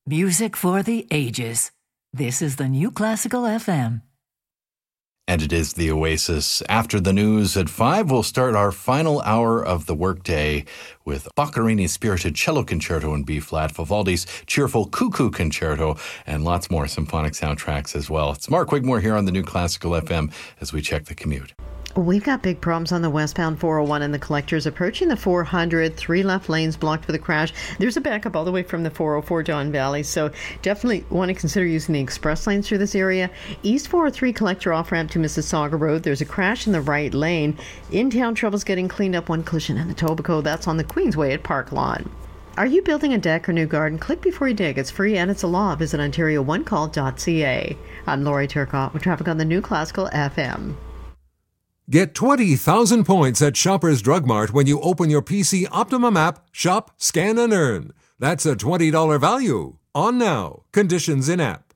Music for the ages. This is the New Classical FM. And it is the Oasis. After the news at 5, we'll start our final hour of the workday with Boccherini's Spirited Cello Concerto in B-flat, Vivaldi's cheerful Cuckoo Concerto, and lots more symphonic soundtracks as well. It's Mark Wigmore here on the New Classical FM as we check the commute. We've got big problems on the westbound 401 and the collectors approaching the 400. 3 left lanes blocked for the crash. There's a backup all the way from the 404 Don Valley, so definitely want to consider using the express lanes through this area. East 403 collector off-ramp to Mississauga Road. There's a crash in the right lane. In-town trouble's getting cleaned up. One collision in the Etobicoke. That's on the Queensway at Park Lawn. Are you building a deck or new garden? Click before you dig. It's free and it's a law. Visit OntarioOneCall.ca. I'm Lori Turcotte with traffic on the New Classical FM. Get 20,000 points at Shoppers Drug Mart when you open your PC Optimum app, shop, scan, and earn. That's a $20 value. On now. Conditions in app.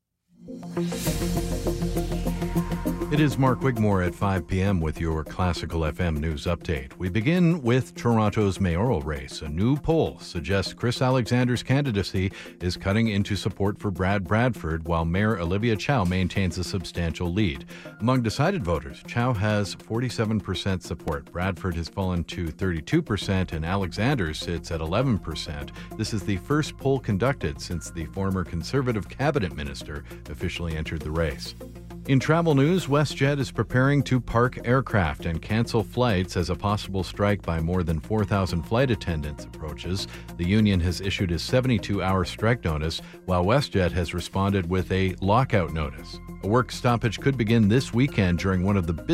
It is Mark Wigmore at 5 p.m. with your Classical FM news update. We begin with Toronto's mayoral race. A new poll suggests Chris Alexander's candidacy is cutting into support for Brad Bradford, while Mayor Olivia Chow maintains a substantial lead. Among decided voters, Chow has 47% support. Bradford has fallen to 32%, and Alexander sits at 11%. This is the first poll conducted since the former Conservative cabinet minister officially entered the race. In travel news, WestJet is preparing to park aircraft and cancel flights as a possible strike by more than 4,000 flight attendants approaches. The union has issued a 72-hour strike notice, while WestJet has responded with a lockout notice. A work stoppage could begin this weekend during one of the